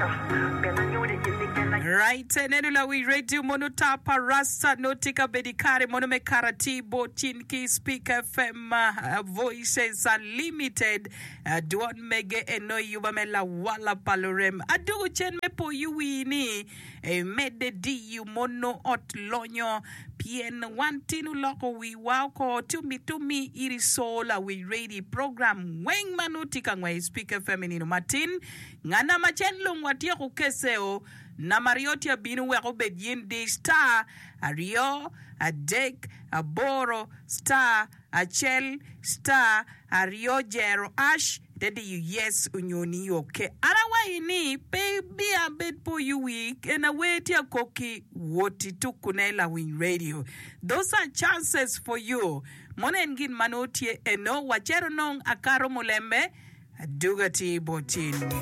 Right, nenula we radio monotapa rasa notika bedikare monomekarati bochinki speak FM voices unlimited duon mege eno yubamela wala palorem adugu chen me po yuini mede di yu mono ot lonyo pien wantinu loko wi wako tumi irisola we radio program weng manutika ngwe speak FM nino matin ngana machenlung watia kukeseo na marioti abinu weko bedien de star ario adek aboro star achel star ario jero ash dedi you yes unyoni okay arawa ini baby abed po you week and await ya koki woti tukunela win radio. Those are chances for you monengin manotie eno wachero nong akaro mulembe dugati botin.